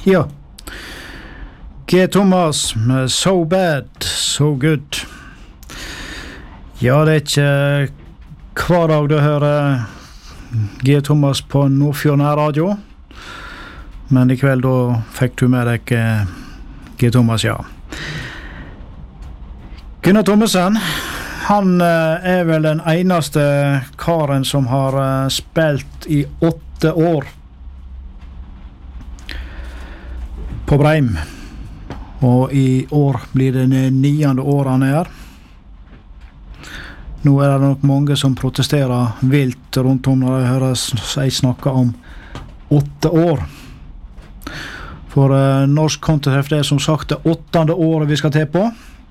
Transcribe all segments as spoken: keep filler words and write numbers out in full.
Ja. G. Thomas med So Bad, So Good. Ja, det er ikke hver dag du hører G. Thomas på Nordfjord nærradio, men i kveld da fikk du med deg G. Thomas, ja. Gunnar Thommessen, han er vel den eneste karen som har spilt i åtte år på Breim. Og i år blir det niende år han er. Nå er det nok mange som protesterer vilt rundt om når jeg hører seg snakke om åtte år. For uh, norsk kontetreff det er som sagt det åttende året vi skal til på.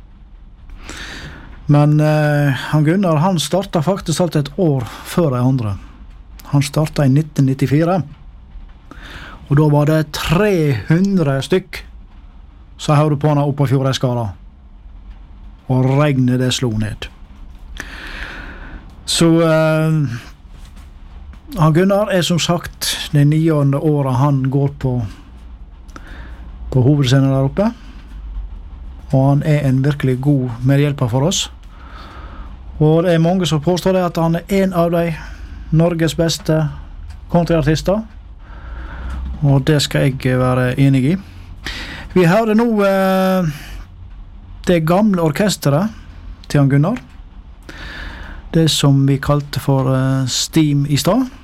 Men uh, han Gunnar, han startet faktisk alt et år før de andre. Han startet i nitten nittifire. Og da var det tre hundre stykk så hørte på han oppe på Fjordeskala. Og regnet det slo ned. Så uh, han Gunnar er som sagt det niende året han går på på hovedscenen der oppe. Og han er en virkelig god medhjelper for oss. Og det er mange som påstår det at han er en av de Norges beste countryartister. Og det skal jeg være enig i. Vi hører nå eh, det gamle orkesteret til han Gunnar. Det som vi kalte for eh, Steam i stad.